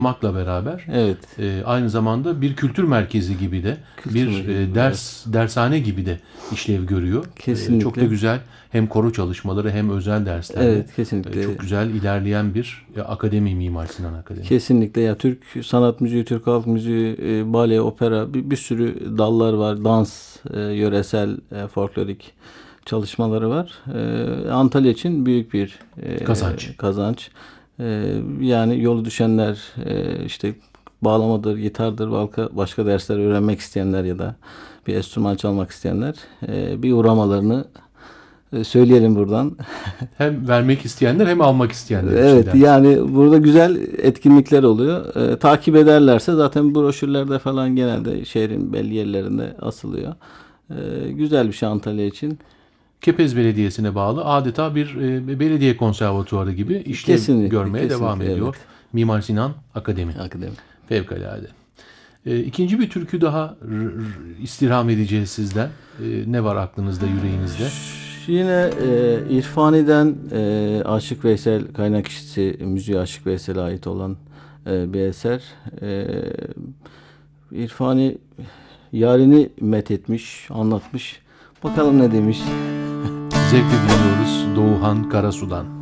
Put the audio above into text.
olmakla beraber Evet. aynı zamanda bir kültür merkezi gibi de Kültür bir merkezi, evet. dershane gibi de işlev görüyor. Çok da Kesinlikle. güzel hem koro çalışmaları hem özel derslerle Evet, kesinlikle. çok güzel ilerleyen bir akademi, Mimar Sinan Akademi. Kesinlikle ya, Türk sanat müziği, Türk halk müziği, bale, opera, bir sürü dallar var. Dans, yöresel, folklorik çalışmaları var. Antalya için büyük bir Kazanç. kazanç. Yani yolu düşenler, işte bağlamadır, gitardır, başka dersler öğrenmek isteyenler ya da bir enstrüman çalmak isteyenler bir uğramalarını söyleyelim buradan. Hem vermek isteyenler hem almak isteyenler için Evet, ders. yani burada güzel etkinlikler oluyor. Takip ederlerse zaten broşürlerde falan genelde şehrin belli yerlerinde asılıyor. Güzel bir şey Antalya için. Kepez Belediyesi'ne bağlı adeta bir belediye konservatuvarı gibi işlev Kesinlikle, görmeye devam kesinlikle, evet. ediyor. Mimar Sinan Akademi. Akademi. Fevkalade. İkinci bir türkü daha istirham edeceğiz sizden. Ne var aklınızda, yüreğinizde? Yine İrfani'den Aşık Veysel, kaynak kişisi müziği Aşık Veysel'e ait olan bir eser. İrfani yarini methetmiş, anlatmış. Bakalım ne demiş. Zevkle dinliyoruz Doğuhan Karasu'dan.